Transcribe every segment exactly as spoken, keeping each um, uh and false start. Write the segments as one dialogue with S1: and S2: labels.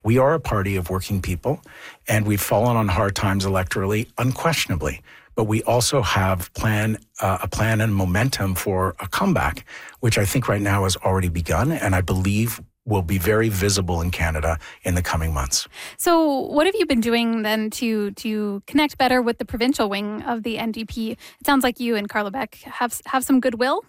S1: We are a party of working people, and we've fallen on hard times electorally, unquestionably. But we also have plan uh, a plan and momentum for a comeback, which I think right now has already begun, and I believe will be very visible in Canada in the coming months.
S2: So what have you been doing then to to connect better with the provincial wing of the N D P? It sounds like you and Carla Beck have have some goodwill.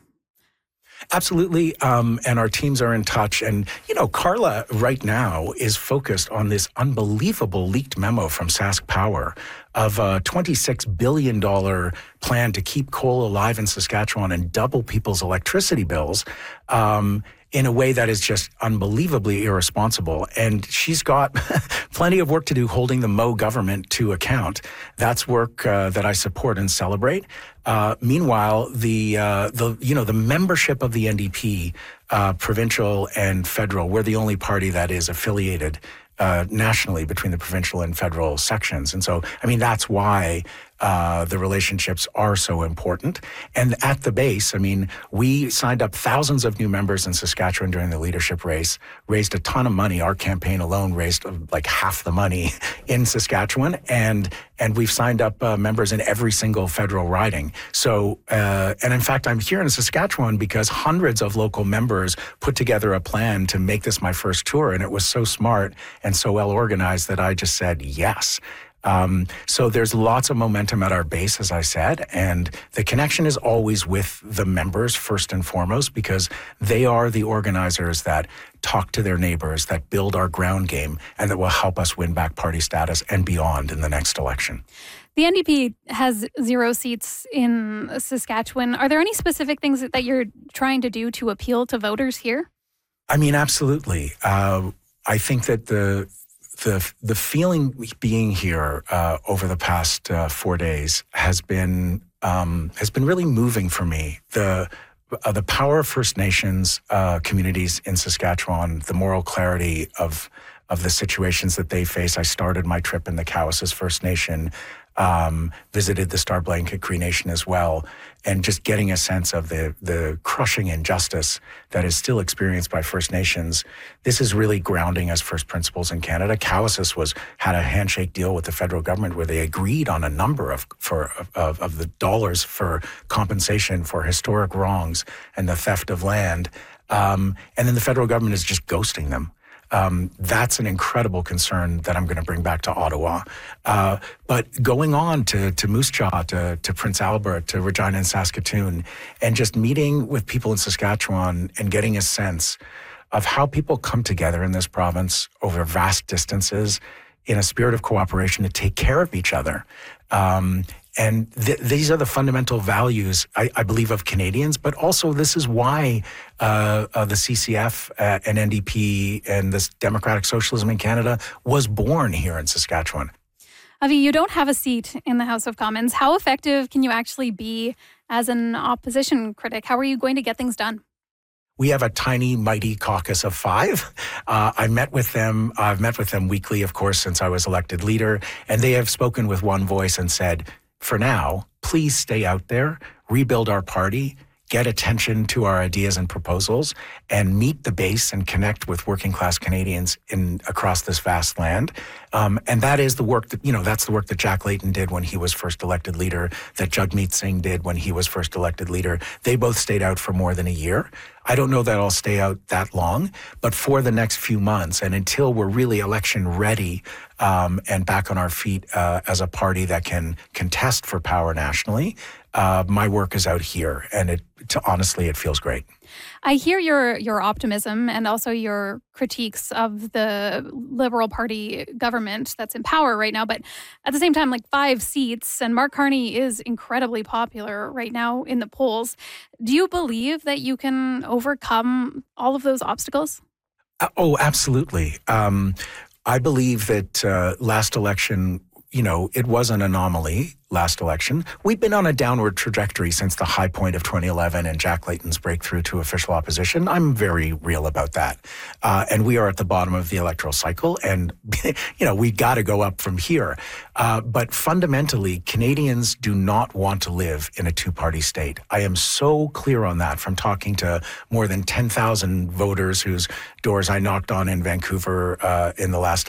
S1: Absolutely. Um, and our teams are in touch. And, you know, Carla right now is focused on this unbelievable leaked memo from Sask Power of a twenty-six billion dollars plan to keep coal alive in Saskatchewan and double people's electricity bills. Um, in a way that is just unbelievably irresponsible. And she's got plenty of work to do holding the Moe government to account. That's work uh, that I support and celebrate. Uh, meanwhile, the, uh, the, you know, the membership of the N D P, uh, provincial and federal, we're the only party that is affiliated Uh, nationally between the provincial and federal sections. And so, I mean, that's why uh, the relationships are so important. And at the base, I mean, we signed up thousands of new members in Saskatchewan during the leadership race, raised a ton of money. Our campaign alone raised uh, like half the money in Saskatchewan. And and we've signed up uh, members in every single federal riding. So, uh, and in fact, I'm here in Saskatchewan because hundreds of local members put together a plan to make this my first tour. And it was so smart and so well organized that I just said yes. Um, so there's lots of momentum at our base, as I said, and the connection is always with the members first and foremost, because they are the organizers that talk to their neighbors, that build our ground game, and that will help us win back party status and beyond in the next election.
S2: The N D P has zero seats in Saskatchewan. Are there any specific things that you're trying to do to appeal to voters here?
S1: I mean, absolutely. Uh, I think that the The the feeling being here uh, over the past uh, four days has been um, has been really moving for me. The uh, the power of First Nations uh, communities in Saskatchewan, the moral clarity of of the situations that they face. I started my trip in the Cowessess First Nation, um, visited the Star Blanket Cree Nation as well, and just getting a sense of the the crushing injustice that is still experienced by First Nations. This is really grounding as first principles in Canada. Cowessess was had a handshake deal with the federal government where they agreed on a number of for of, of the dollars for compensation for historic wrongs and the theft of land, um, and then the federal government is just ghosting them. Um, that's an incredible concern that I'm going to bring back to Ottawa. Uh, but going on to, to Moose Jaw, to, to Prince Albert, to Regina and Saskatoon, and just meeting with people in Saskatchewan and getting a sense of how people come together in this province over vast distances in a spirit of cooperation to take care of each other. Um, And th- these are the fundamental values, I, I believe, of Canadians, but also this is why uh, uh, the C C F uh, and N D P and this democratic socialism in Canada was born here in Saskatchewan.
S2: Avi, you don't have a seat in the House of Commons. How effective can you actually be as an opposition critic? How are you going to get things done?
S1: We have a tiny, mighty caucus of five. Uh, I met with them. I've met with them weekly, of course, since I was elected leader, and they have spoken with one voice and said, for now, please stay out there, rebuild our party, get attention to our ideas and proposals, and meet the base and connect with working class Canadians in across this vast land. Um, and that is the work that, you know, that's the work that Jack Layton did when he was first elected leader, that Jagmeet Singh did when he was first elected leader. They both stayed out for more than a year. I don't know that I'll stay out that long, but for the next few months and until we're really election ready um, and back on our feet uh, as a party that can contest for power nationally, uh, my work is out here, and it to, honestly, it feels great.
S2: I hear your your optimism and also your critiques of the Liberal Party government that's in power right now. But at the same time, like five seats, and Mark Carney is incredibly popular right now in the polls. Do you believe that you can overcome all of those obstacles?
S1: Uh, oh, absolutely. Um, I believe that uh, last election, you know, it was an anomaly. Last election. We've been on a downward trajectory since the high point of twenty eleven and Jack Layton's breakthrough to official opposition. I'm very real about that. Uh, and we are at the bottom of the electoral cycle, and, you know, we got to go up from here. Uh, but fundamentally, Canadians do not want to live in a two-party state. I am so clear on that from talking to more than ten thousand voters whose doors I knocked on in Vancouver uh, in the last